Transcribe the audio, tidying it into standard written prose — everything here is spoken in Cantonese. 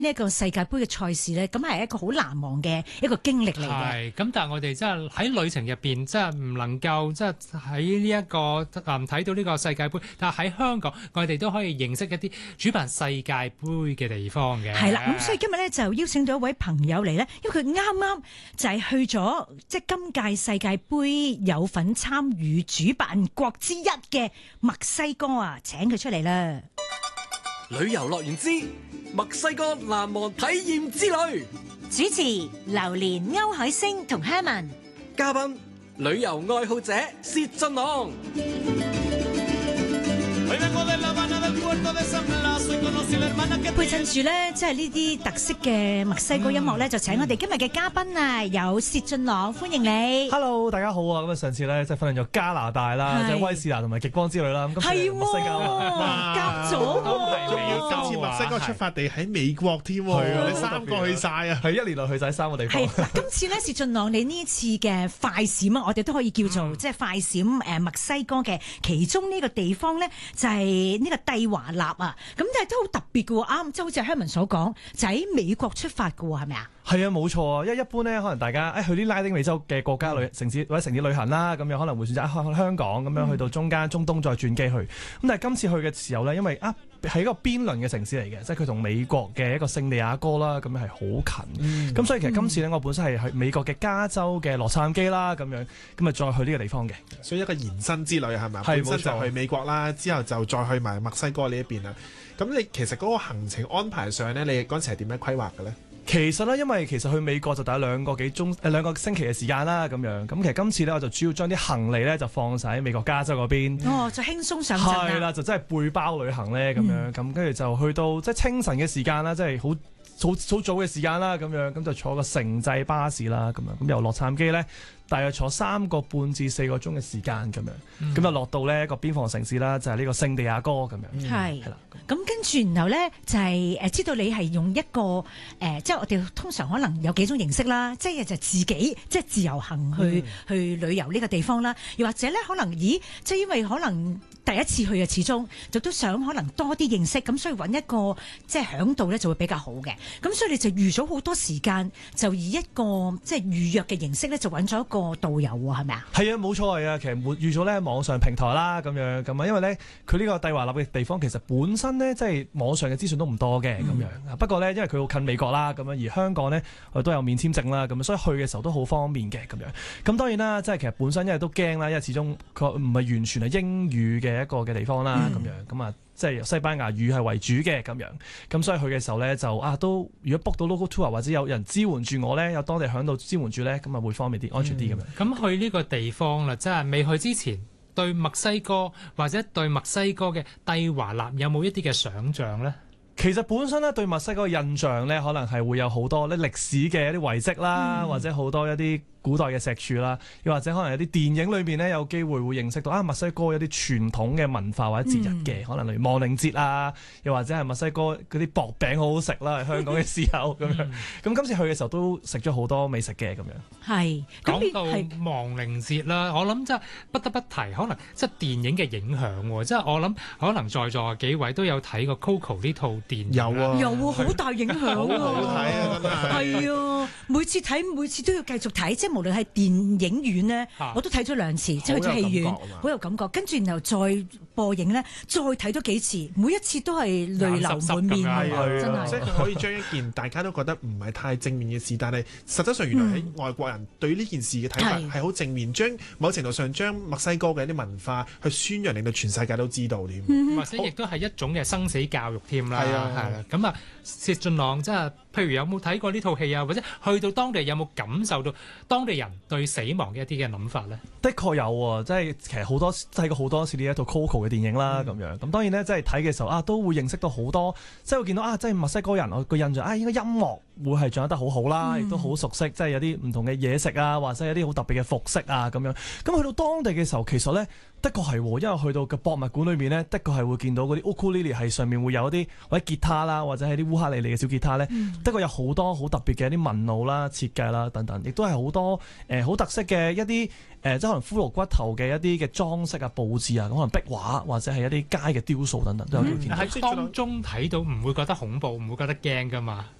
呢一個世界盃嘅賽事咧，咁係一個好難忘嘅一個經歷嚟嘅。 係，咁但係我哋真係喺旅程入邊，真係唔能夠即係喺呢一個睇到呢個世界盃，但係喺香港，我哋都可以認識一啲主辦世界盃嘅地方嘅。 係啦，咁所以今日咧就邀請到一位朋友嚟咧，因為佢啱啱就係去咗即係今屆世界盃有份參與主辦國之一嘅墨西哥啊，請佢出嚟啦。 旅遊樂園之墨西哥難忘體驗之旅， 主持榴蓮、歐海星同 Herman， 嘉賓旅遊愛好者薛俊朗。 配襯住咧，即係呢啲特色嘅墨西哥音樂咧，就請我哋今日嘅嘉賓啊，有薛俊朗，歡迎你。 Hello， 大家好啊！咁啊，上次咧即係分享咗加拿大啦，即係威士蘭同埋極光之旅啦。咁今次墨西哥夾咗喎， 今次墨西哥出發地喺美國添喎，你三個去晒啊！ 係一年內去晒3個地方。 係嗱，今次咧薛俊朗，你呢次嘅快閃啊，我哋都可以叫做即係快閃墨西哥嘅其中呢個地方咧，就係呢個蒂華納啊。咁但係都好特別嘅喎，啱即係好似 Herman 所講，就喺美國出發嘅喎，係咪啊？ 係啊，冇錯啊！因為一般咧，可能大家去啲拉丁美洲嘅國家城市或者城市旅行啦，咁樣可能會選擇香港咁樣去到中東再轉機去。咁但係今次去嘅時候咧，因為係一個邊鄰嘅城市嚟嘅，即係佢同美國嘅一個聖地亞哥啦，咁係好近。咁所以其實今次咧，我本身係去美國嘅加州嘅洛杉磯啦，咁樣咁啊再去呢個地方嘅。 所以一個延伸之旅係咪？ 係， 本身就去美國啦，之後就再去埋墨西哥呢一邊啦。咁你其實嗰個行程安排上咧，你嗰陣時係點樣規劃嘅咧？ 其實咧，因為其實去美國就大概2個星期嘅時間啦，咁樣。咁其實今次咧，我就主要將啲行李咧就放晒喺美國加州嗰邊。 哦，就輕鬆上陣啦。 係啦，就真係背包旅行咧，咁樣。咁跟住就去到即係清晨嘅時間啦，即係好早嘅時間啦，咁樣。咁就坐個城際巴士啦，咁樣。咁由洛杉磯咧，大約坐3個半至4個鐘嘅時間咁樣。咁就落到呢一個邊防城市啦，就係呢個聖地亞哥咁樣。 係啦。咁跟住然後咧就係知道你係用一個即係我哋通常可能有幾種形式啦，即係就自己即係自由行去旅遊呢個地方啦，又或者咧可能即係因為可能第一次去啊，始終就都想可能多啲認識，咁所以揾一個即係響度咧就會比較好嘅。咁所以你就預咗好多時間，就以一個即係預約嘅形式咧，就揾咗一個導遊喎，係咪啊？ 係啊，冇錯係啊。其實預咗咧網上平台啦，咁樣咁啊，因為咧佢呢個蒂華納嘅地方其實本身咧即係網上嘅資訊都唔多嘅咁樣。不過咧因為佢好近美國啦，咁樣而香港咧我都有免簽證啦，咁所以去嘅時候都好方便嘅咁樣。咁當然啦，即係其實本身因為都驚啦，因為始終佢唔係完全係英語嘅一個嘅地方啦，咁樣咁啊。即係西班牙語係為主嘅咁樣，咁所以去嘅時候咧就都如果 book 到 local tour 或者有人支援住我咧，有當地響度支援住咧，咁啊會方便啲、安全啲咁樣。 咁去呢個地方啦，即係未去之前，對墨西哥或者對墨西哥嘅蒂華納有冇一啲嘅想像咧？ 其實本身咧對墨西哥嘅印象咧，可能係會有好多咧歷史嘅一啲遺跡啦，或者好多一啲古代嘅石柱啦，又或者可能有啲電影裏邊咧有機會會認識到墨西哥有啲傳統嘅文化或者節日嘅，可能例如亡靈節啊，又或者係墨西哥嗰啲薄餅好好食啦，喺香港嘅時候咁樣。咁今次去嘅時候都食咗好多美食嘅咁樣。 係講到亡靈節啦，我諗即係不得不提，可能即係電影嘅影響喎。即係我諗可能在座幾位都有睇過 Coco 呢套電影。 有啊， 有啊，好大影響喎。 好睇啊，真係。 係啊，每次睇每次都要繼續睇，即係無論係電影院咧，我都睇咗2次，即係去咗戲院，好有感覺。跟住然後再播映咧，再睇多幾次，每一次都係淚流滿面嘅，真係。 即係可以將一件大家都覺得唔係太正面嘅事，但係實質上原來喺外國人對呢件事嘅睇法係好正面，將某程度上將墨西哥嘅一啲文化去宣揚，令到全世界都知道添。 或者亦都係一種嘅生死教育添啦。 係啊， 係啦。咁啊，薛俊朗即係譬如有冇睇過呢套戲啊？或者去到當地有冇感受到當地人對死亡嘅一啲嘅諗法咧？的確有喎，即係其實好多睇過好多次呢一套 Coco 嘅電影啦，咁樣。咁當然咧，即係睇嘅時候都會認識到好多，即係會見到即係墨西哥人我個印象應該音樂會係掌握得好好啦，亦都好熟悉，即係有啲唔同嘅嘢食啊，或者有啲好特別嘅服飾啊咁樣。咁去到當地嘅時候，其實咧的確係，因為去到嘅博物館裏面咧，的確係會見到嗰啲 ukulele 係上面會有一啲或者吉他啦，或者係啲烏克麗麗嘅小吉他咧，的確有好多好特別嘅一啲紋路啦、設計啦等等，亦都係好多好特色嘅一啲即係可能骷髏骨頭嘅一啲嘅裝飾啊、佈置啊，可能壁畫或者係一啲街嘅雕塑等等都有見到。 喺當中睇到唔會覺得恐怖，唔會覺得驚㗎嘛？